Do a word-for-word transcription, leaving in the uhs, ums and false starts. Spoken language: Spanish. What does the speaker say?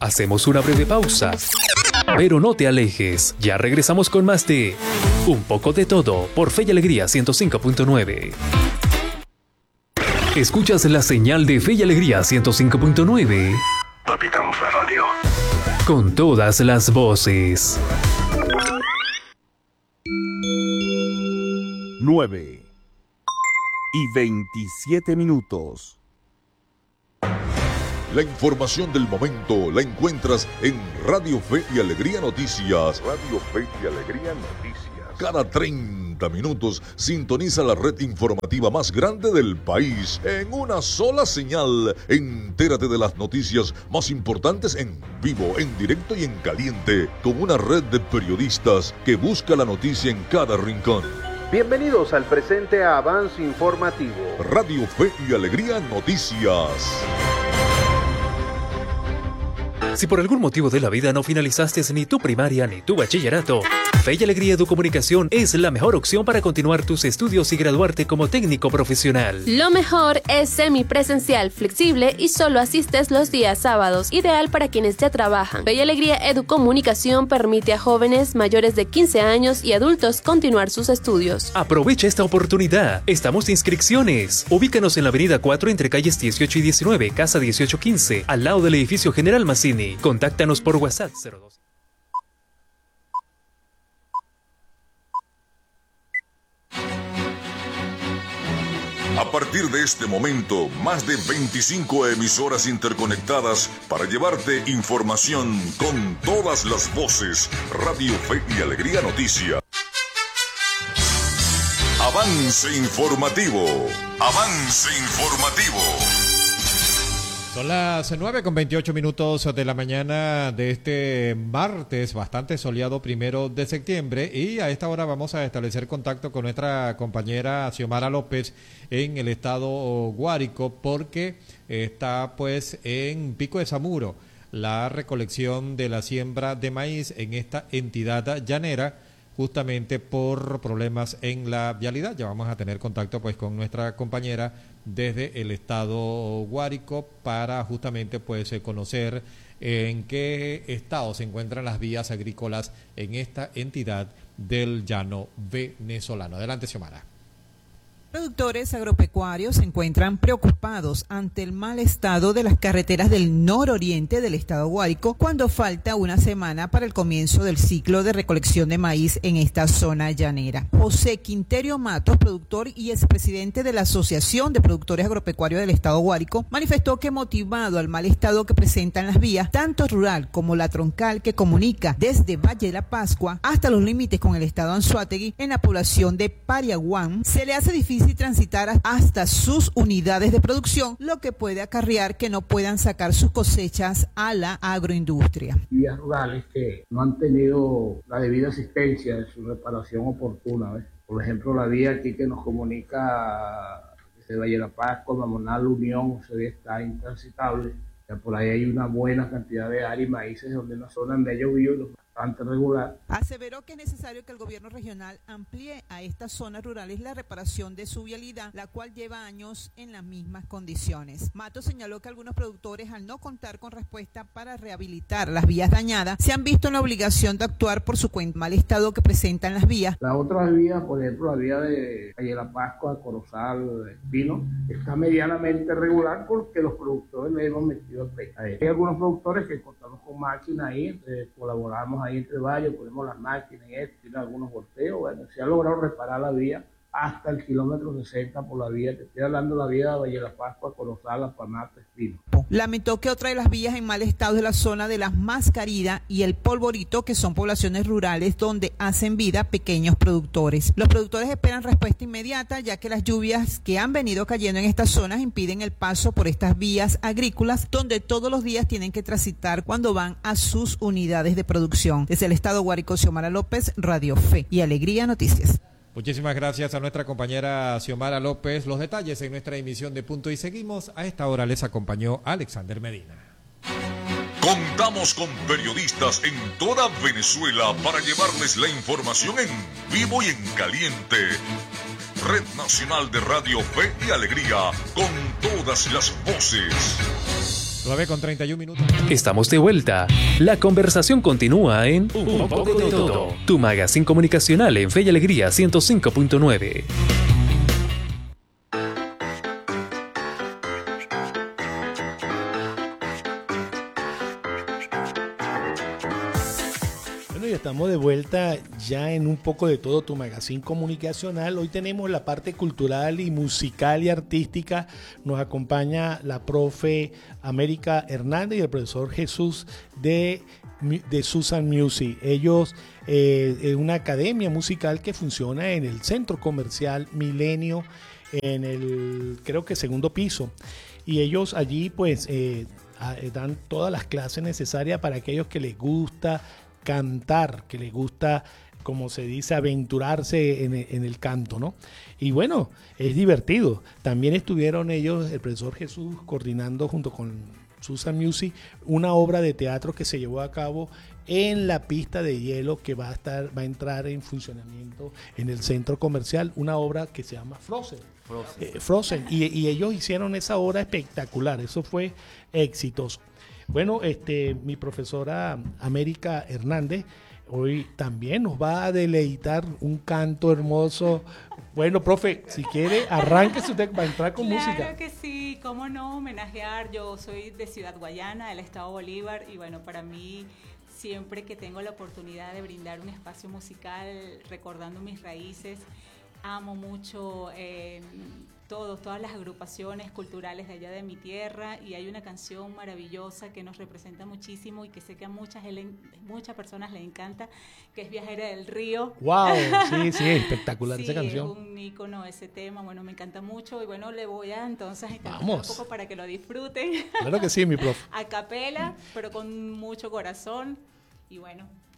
Hacemos una breve pausa. Pero no te alejes, ya regresamos con más de Un poco de todo por Fe y Alegría ciento cinco punto nueve. Escuchas la señal de Fe y Alegría ciento cinco punto nueve. Capitán Radio. Con todas las voces. nueve y veintisiete minutos. La información del momento la encuentras en Radio Fe y Alegría Noticias. Radio Fe y Alegría Noticias. Cada treinta minutos sintoniza la red informativa más grande del país en una sola señal. Entérate de las noticias más importantes en vivo, en directo y en caliente, con una red de periodistas que busca la noticia en cada rincón. Bienvenidos al presente avance informativo. Radio Fe y Alegría Noticias. Si por algún motivo de la vida no finalizaste ni tu primaria ni tu bachillerato, Fe y Alegría Educomunicación es la mejor opción para continuar tus estudios y graduarte como técnico profesional. Lo mejor es semipresencial, flexible y solo asistes los días sábados, ideal para quienes ya trabajan. Fe y Alegría Educomunicación permite a jóvenes mayores de quince años y adultos continuar sus estudios. Aprovecha esta oportunidad. Estamos de inscripciones. Ubícanos en la avenida cuatro entre calles dieciocho y diecinueve, casa dieciocho quince, al lado del edificio General Mazzini. Contáctanos por WhatsApp cero dos. A partir de este momento, más de veinticinco emisoras interconectadas para llevarte información con todas las voces. Radio Fe y Alegría Noticia. Avance informativo. Avance informativo. Son las nueve con veintiocho minutos de la mañana de este martes, bastante soleado primero de septiembre, y a esta hora vamos a establecer contacto con nuestra compañera Xiomara López en el estado Guárico, porque está pues en Pico de Zamuro la recolección de la siembra de maíz en esta entidad llanera, justamente por problemas en la vialidad. Ya vamos a tener contacto pues con nuestra compañera desde el estado Guárico para justamente pues conocer en qué estado se encuentran las vías agrícolas en esta entidad del llano venezolano. Adelante, Xiomara. Productores agropecuarios se encuentran preocupados ante el mal estado de las carreteras del nororiente del estado Guárico cuando falta una semana para el comienzo del ciclo de recolección de maíz en esta zona llanera. José Quinterio Matos, productor y expresidente de la Asociación de Productores Agropecuarios del estado Guárico, manifestó que motivado al mal estado que presentan las vías, tanto rural como la troncal que comunica desde Valle de la Pascua hasta los límites con el estado Anzoátegui, en la población de Pariaguán, se le hace difícil y transitar hasta sus unidades de producción, lo que puede acarrear que no puedan sacar sus cosechas a la agroindustria. Vías rurales que no han tenido la debida asistencia de su reparación oportuna, ¿ves? Por ejemplo, la vía aquí que nos comunica desde Valle de la Pascua, Mamonal, Unión, se ve está intransitable. Ya por ahí hay una buena cantidad de áreas y maíces donde una zona donde ha llovido bastante regular. Aseveró que es necesario que el gobierno regional amplíe a estas zonas rurales la reparación de su vialidad, la cual lleva años en las mismas condiciones. Matos señaló que algunos productores, al no contar con respuesta para rehabilitar las vías dañadas, se han visto en la obligación de actuar por su cuenta. Mal estado que presentan las vías. Las otras vías, por ejemplo, la vía de Calle de la Pascua, Corozal, Espino, está medianamente regular porque los productores le hemos metido el pecho. Hay algunos productores que contamos con máquinas ahí, eh, colaboramos ahí entre varios, ponemos las máquinas y esto, tiene algunos volteos. Bueno, se ha logrado reparar la vía hasta el kilómetro sesenta por la vía, te estoy hablando de la vía de Valle de la Pascua, Corozal, Apamata, Espino. Lamentó que otra de las vías en mal estado es la zona de las Mascaridas y el Polvorito, que son poblaciones rurales donde hacen vida pequeños productores. Los productores esperan respuesta inmediata, ya que las lluvias que han venido cayendo en estas zonas impiden el paso por estas vías agrícolas, donde todos los días tienen que transitar cuando van a sus unidades de producción. Desde el estado Guárico, Xiomara López, Radio Fe y Alegría Noticias. Muchísimas gracias a nuestra compañera Xiomara López. Los detalles en nuestra emisión de Punto y Seguimos. A esta hora les acompañó Alexander Medina. Contamos con periodistas en toda Venezuela para llevarles la información en vivo y en caliente. Red Nacional de Radio Fe y Alegría, con todas las voces. nueve con treinta y un minutos. Estamos de vuelta. La conversación continúa en Un poco de todo. Tu magazine comunicacional en Fe y Alegría ciento cinco punto nueve. Bueno, y estamos de vuelta ya en Un poco de todo, tu magazine comunicacional. Hoy tenemos la parte cultural y musical y artística. Nos acompaña la profe América Hernández y el profesor Jesús de, de Susan Music. Ellos, eh, es una academia musical que funciona en el centro comercial Milenio, en el, creo que segundo piso. Y ellos allí pues eh, dan todas las clases necesarias para aquellos que les gusta cantar, que les gusta, como se dice, aventurarse en, en el canto, ¿no? Y bueno, es divertido. También estuvieron ellos, el profesor Jesús, coordinando junto con Susan Music, una obra de teatro que se llevó a cabo en la pista de hielo que va a estar, va a entrar en funcionamiento en el centro comercial, una obra que se llama Frozen. Frozen. Eh, Frozen. Y, y ellos hicieron esa obra espectacular, eso fue exitoso. Bueno, este, mi profesora América Hernández hoy también nos va a deleitar un canto hermoso. Bueno, profe, si quiere, arránquese usted para entrar con claro música. Claro que sí, cómo no homenajear. Yo soy de Ciudad Guayana, del estado Bolívar, y bueno, para mí siempre que tengo la oportunidad de brindar un espacio musical recordando mis raíces, amo mucho eh, todos, todas las agrupaciones culturales de allá de mi tierra, y hay una canción maravillosa que nos representa muchísimo y que sé que a muchas, muchas personas les encanta, que es Viajera del Río. ¡Wow! Sí, sí, espectacular sí, esa canción. Es un ícono ese tema, bueno, me encanta mucho y bueno, le voy a entonces intentar un poco para que lo disfruten. Claro que sí, mi profe. A capela, pero con mucho corazón, y bueno,